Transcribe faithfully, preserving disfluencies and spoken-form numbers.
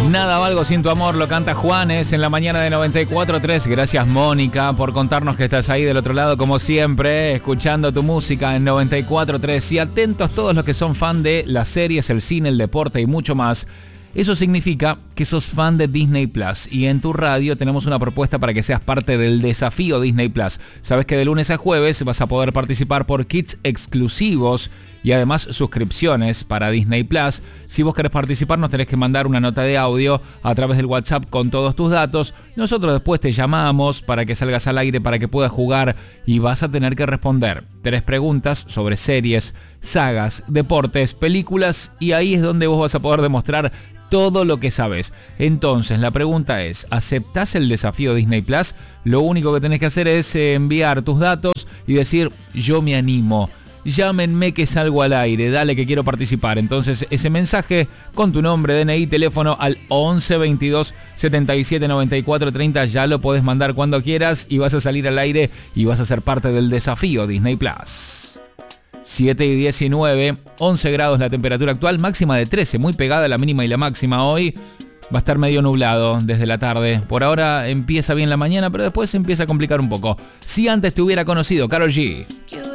Nada valgo sin tu amor, lo canta Juanes en la mañana de noventa y cuatro tres. Gracias, Mónica, por contarnos que estás ahí del otro lado, como siempre, escuchando tu música en noventa y cuatro tres. Y atentos todos los que son fan de las series, el cine, el deporte y mucho más. Eso significa que sos fan de Disney Plus, y en tu radio tenemos una propuesta para que seas parte del desafío Disney Plus. Sabes que de lunes a jueves vas a poder participar por kits exclusivos y además suscripciones para Disney Plus. Si vos querés participar, nos tenés que mandar una nota de audio a través del WhatsApp con todos tus datos. Nosotros después te llamamos para que salgas al aire, para que puedas jugar, y vas a tener que responder tres preguntas sobre series, sagas, deportes, películas, y ahí es donde vos vas a poder demostrar todo lo que sabes. Entonces la pregunta es, ¿aceptás el desafío Disney Plus? Lo único que tenés que hacer es enviar tus datos y decir, yo me animo. Llámenme que salgo al aire, dale que quiero participar. Entonces ese mensaje con tu nombre, D N I, teléfono al once veintidós setenta y siete noventa y cuatro treinta, ya lo podés mandar cuando quieras y vas a salir al aire y vas a ser parte del desafío Disney Plus. siete y diecinueve, once grados la temperatura actual, máxima de trece, muy pegada a la mínima y la máxima hoy. Va a estar medio nublado desde la tarde. Por ahora empieza bien la mañana, pero después se empieza a complicar un poco. Si antes te hubiera conocido, Karol G.